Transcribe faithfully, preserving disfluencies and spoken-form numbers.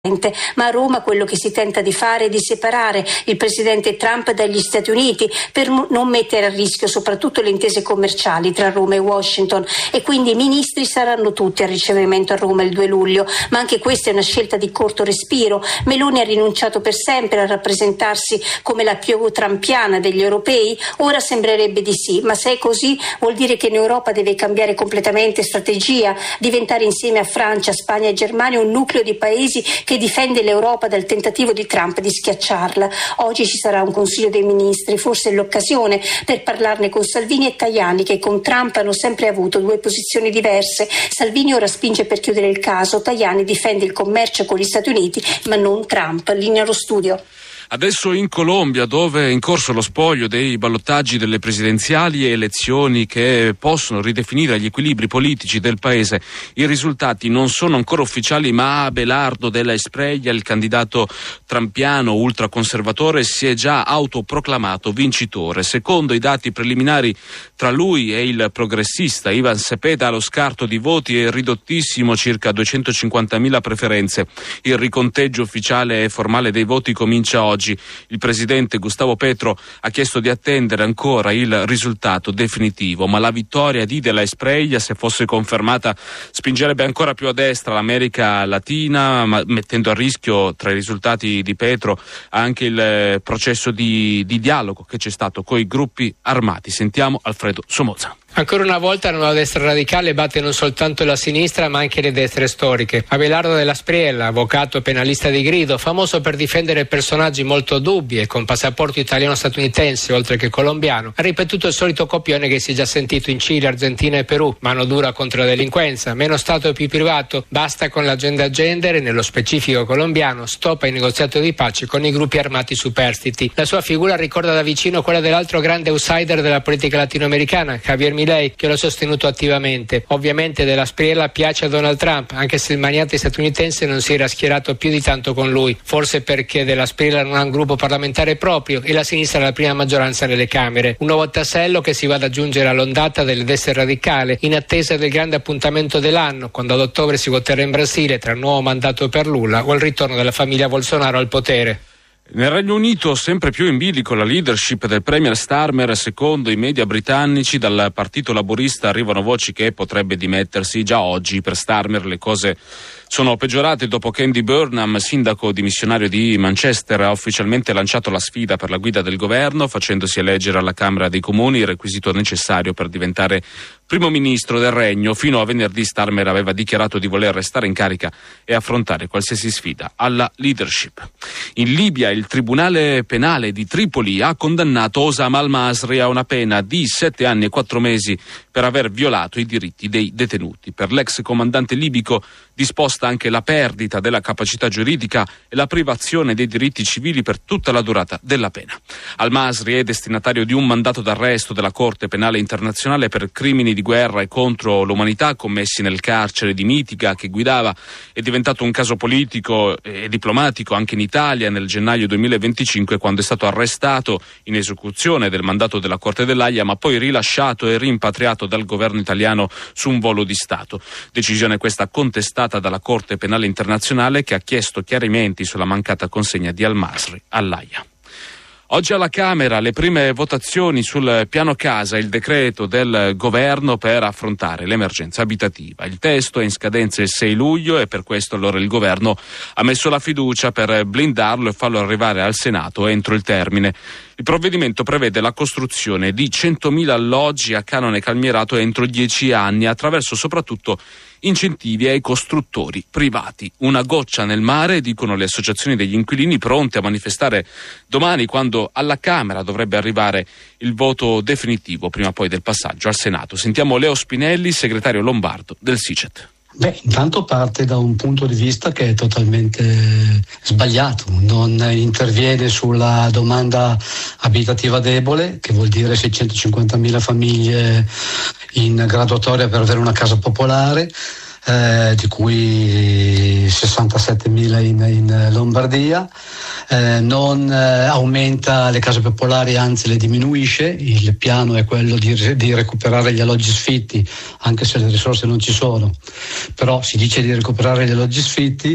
Ma a Roma quello che si tenta di fare è di separare il presidente Trump dagli Stati Uniti per non mettere a rischio soprattutto le intese commerciali tra Roma e Washington, e quindi i ministri saranno tutti al ricevimento a Roma il due luglio, ma anche questa è una scelta di corto respiro. Meloni ha rinunciato per sempre a rappresentarsi come la più trampiana degli europei? Ora sembrerebbe di sì, ma se è così vuol dire che in Europa deve cambiare completamente strategia, diventare insieme a Francia, Spagna e Germania un nucleo di paesi che difende l'Europa dal tentativo di Trump di schiacciarla. Oggi ci sarà un Consiglio dei Ministri, forse è l'occasione per parlarne con Salvini e Tajani, che con Trump hanno sempre avuto due posizioni diverse. Salvini ora spinge per chiudere il caso, Tajani difende il commercio con gli Stati Uniti, ma non Trump. Linea allo studio. Adesso in Colombia, dove è in corso lo spoglio dei ballottaggi delle presidenziali e elezioni che possono ridefinire gli equilibri politici del paese, i risultati non sono ancora ufficiali, ma Abelardo Della Espriella, il candidato trampiano ultraconservatore, si è già autoproclamato vincitore. Secondo i dati preliminari, tra lui e il progressista Iván Cepeda lo scarto di voti è ridottissimo, circa duecentocinquantamila preferenze. Il riconteggio ufficiale e formale dei voti comincia oggi. Il presidente Gustavo Petro ha chiesto di attendere ancora il risultato definitivo, ma la vittoria di Della Espriella, se fosse confermata, spingerebbe ancora più a destra l'America Latina, ma mettendo a rischio, tra i risultati di Petro, anche il processo di, di dialogo che c'è stato con i gruppi armati. Sentiamo Alfredo Somoza. Ancora una volta la nuova destra radicale batte non soltanto la sinistra ma anche le destre storiche. Abelardo Della Espriella, avvocato penalista di grido, famoso per difendere personaggi molto dubbi e con passaporto italiano-statunitense oltre che colombiano, ha ripetuto il solito copione che si è già sentito in Cile, Argentina e Perù: mano dura contro la delinquenza, meno Stato e più privato, basta con l'agenda gender e nello specifico colombiano stop ai negoziati di pace con i gruppi armati superstiti. La sua figura ricorda da vicino quella dell'altro grande outsider della politica latinoamericana, Javier Milei, che lo ha sostenuto attivamente. Ovviamente Della Espriella piace a Donald Trump, anche se il magnate statunitense non si era schierato più di tanto con lui, forse perché Della Espriella non ha un gruppo parlamentare proprio e la sinistra ha la prima maggioranza nelle Camere. Un nuovo tassello che si va ad aggiungere all'ondata delle destre radicali in attesa del grande appuntamento dell'anno, quando ad ottobre si voterà in Brasile tra il nuovo mandato per Lula o il ritorno della famiglia Bolsonaro al potere. Nel Regno Unito sempre più in bilico la leadership del premier Starmer. Secondo i media britannici, dal partito laburista arrivano voci che potrebbe dimettersi già oggi. Per Starmer le cose sono peggiorate dopo che Andy Burnham, sindaco dimissionario di Manchester, ha ufficialmente lanciato la sfida per la guida del governo, facendosi eleggere alla Camera dei Comuni, il requisito necessario per diventare primo ministro del regno. Fino a venerdì Starmer aveva dichiarato di voler restare in carica e affrontare qualsiasi sfida alla leadership. In Libia il Tribunale Penale di Tripoli ha condannato Osama al-Masri a una pena di sette anni e quattro mesi per aver violato i diritti dei detenuti. Per l'ex comandante libico disposta anche la perdita della capacità giuridica e la privazione dei diritti civili per tutta la durata della pena. Al-Masri è destinatario di un mandato d'arresto della Corte Penale Internazionale per crimini di guerra e contro l'umanità commessi nel carcere di Mitiga, che guidava. È diventato un caso politico e diplomatico anche in Italia nel gennaio duemilaventicinque, quando è stato arrestato in esecuzione del mandato della Corte dell'Aia, ma poi rilasciato e rimpatriato dal governo italiano su un volo di Stato. Decisione questa contestata dalla Corte Penale Internazionale, che ha chiesto chiarimenti sulla mancata consegna di al-Masri all'Aia. Oggi alla Camera le prime votazioni sul piano casa, il decreto del governo per affrontare l'emergenza abitativa. Il testo è in scadenza il sei luglio e per questo allora il governo ha messo la fiducia per blindarlo e farlo arrivare al Senato entro il termine. Il provvedimento prevede la costruzione di centomila alloggi a canone calmierato entro dieci anni, attraverso soprattutto incentivi ai costruttori privati. Una goccia nel mare, dicono le associazioni degli inquilini, pronte a manifestare domani, quando alla Camera dovrebbe arrivare il voto definitivo prima poi del passaggio al Senato. Sentiamo Leo Spinelli, segretario lombardo del SICET. Beh, intanto parte da un punto di vista che è totalmente sbagliato, non interviene sulla domanda abitativa debole, che vuol dire seicentocinquantamila famiglie in graduatoria per avere una casa popolare, eh, di cui sessantasettemila in, in Lombardia, eh, non eh, aumenta le case popolari, anzi le diminuisce. Il piano è quello di, di recuperare gli alloggi sfitti, anche se le risorse non ci sono, però si dice di recuperare gli alloggi sfitti.